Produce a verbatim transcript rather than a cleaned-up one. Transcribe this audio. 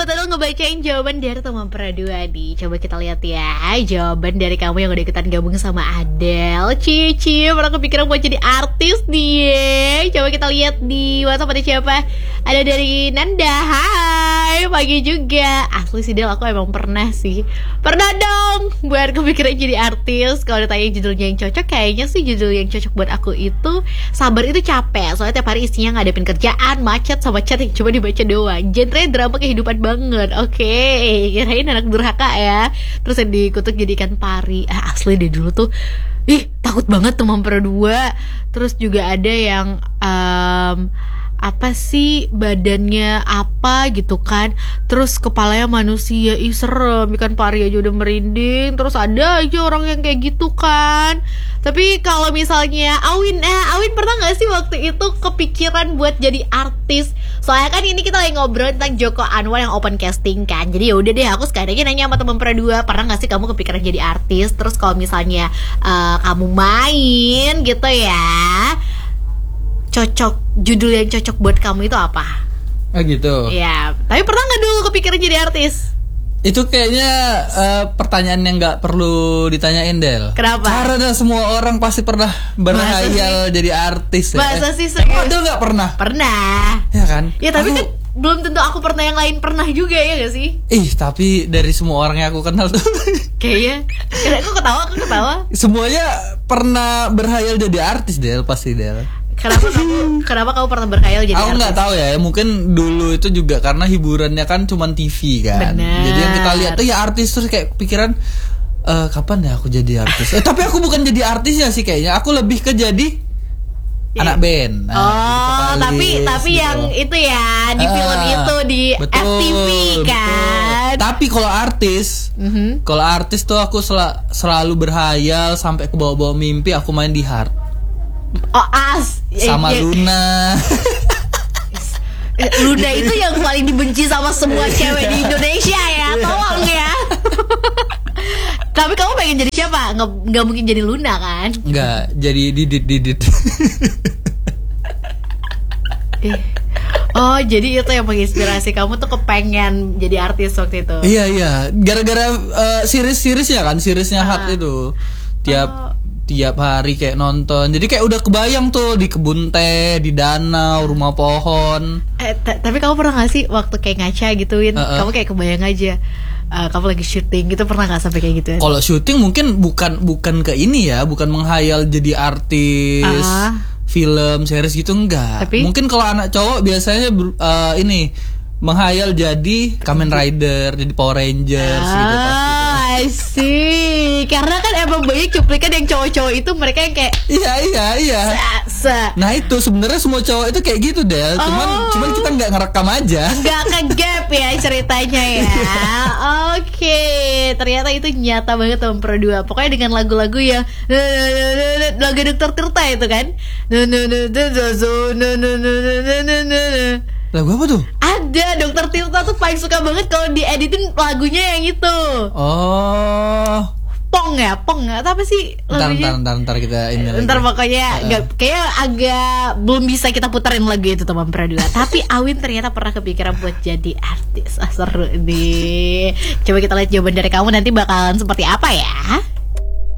buat Adel ngebacain jawaban dari teman perdua nih. Coba kita lihat ya jawaban dari kamu yang udah ikutan gabung sama Adel. Cici, pernah kepikiran buat jadi artis nih? Coba kita lihat di WhatsApp ada siapa? Ada dari Nanda. Hai, pagi juga. Asli sih Del, aku emang pernah sih. Pernah dong buat kepikiran jadi artis. Kalau ditanya judulnya yang cocok, kayaknya sih judul yang cocok buat aku itu Sabar Itu Capek. Soalnya tiap hari isinya ngadepin kerjaan, macet, sama chat yang cuma dibaca doang. Genre drama kehidupan banget. Oke, okay. Kirain anak durhaka ya. Terus yang dikutuk jadi ikan pari. Ah, asli deh dulu tuh ih takut banget tuh mampir dua. Terus juga ada yang um, apa sih badannya apa gitu kan, terus kepalanya manusia, ih serem, ikan pari aja udah merinding. Terus ada aja orang yang kayak gitu kan. Tapi kalau misalnya Awin, eh Awin pernah nggak sih waktu itu kepikiran buat jadi artis? Soalnya kan ini kita lagi ngobrol tentang Joko Anwar yang open casting kan. Jadi ya udah deh, aku sekali lagi nanya sama teman perdua, pernah nggak sih kamu kepikiran jadi artis? Terus kalau misalnya uh, kamu main gitu ya, cocok, judul yang cocok buat kamu itu apa? Ah gitu. Iya, tapi pernah nggak dulu kepikiran jadi artis? Itu kayaknya uh, pertanyaan yang nggak perlu ditanyain Del. Kenapa? Karena semua orang pasti pernah berhayal jadi artis. Masa ya. sih serius? Oh, Del nggak pernah? Pernah. Ya kan? Ya tapi aku... kan belum tentu aku pernah yang lain pernah juga, ya gak sih? Ih, tapi dari semua orang yang aku kenal tuh kayaknya, aku ketawa, aku ketawa. semuanya pernah berhayal jadi artis Del, pasti Del. Kenapa kamu kenapa kamu pernah berkhayal jadi aku artis? Aku nggak tahu ya, mungkin dulu itu juga karena hiburannya kan cuman T V kan. Bener. Jadi yang kita lihat tuh ya artis, terus kayak pikiran e, kapan ya aku jadi artis. Eh tapi aku bukan jadi artisnya sih kayaknya. Aku lebih ke jadi yeah. anak band. Nah, oh, tapi tapi gitu. Yang itu ya di uh, film itu di betul, F T V kan. Betul. Tapi kalau artis, mm-hmm. kalau artis tuh aku sel- selalu berhayal sampai ke bawah-bawah mimpi aku main di Heart. Oh as sama ya, Luna. Luna itu yang paling dibenci sama semua cewek di Indonesia ya, tolong ya. Tapi kamu pengen jadi siapa? Nggak, nggak mungkin jadi Luna kan? Nggak, jadi Didit Didit. Oh, jadi itu yang menginspirasi kamu tuh kepengen jadi artis waktu itu? Iya iya, gara-gara uh, series-seriesnya kan, seriesnya ah. Heart itu tiap oh. tiap hari kayak nonton. Jadi kayak udah kebayang tuh di kebun teh, di danau, rumah pohon. Eh, t- tapi kamu pernah gak sih waktu kayak ngaca gituin, uh-uh. kamu kayak kebayang aja uh, kamu lagi syuting gitu, pernah gak sampai kayak gitu? Kalau syuting mungkin bukan bukan ke ini ya, bukan menghayal jadi artis, uh. film, series gitu enggak. Tapi? Mungkin kalau anak cowok biasanya uh, ini menghayal jadi Kamen Rider, jadi Power Rangers ah, gitu pasti. I see. Karena kan emang banyak cuplikan yang cowok-cowok itu mereka yang kayak iya iya iya. Sa-sa. Nah itu sebenarnya semua cowok itu kayak gitu deh. Cuman oh. cuman kita nggak ngerekam aja. Nggak ke gap ya ceritanya ya. Oke, okay. Ternyata itu nyata banget teman perdua. Pokoknya dengan lagu-lagu yang lagu Dokter Tirta itu kan. Lagu apa tuh? Ada, Dokter Tirta tuh paling suka banget kalau dieditin lagunya yang itu. Oh. Pong ya, Pong nggak? Apa sih lagunya? Ntar, ntar, ntar kita ini Ntar lagi. pokoknya uh. gak, kayak agak belum bisa kita puterin lagu itu teman perdua. Tapi Awin ternyata pernah kepikiran buat jadi artis. Ah, seru nih. Coba kita lihat jawaban dari kamu nanti bakalan seperti apa ya.